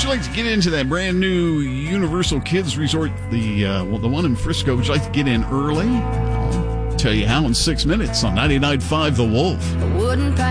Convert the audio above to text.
you like to get into that brand new Universal Kids Resort, the one in Frisco? Would you like to get in early? I'll tell you how in 6 minutes on 99.5 The Wolf.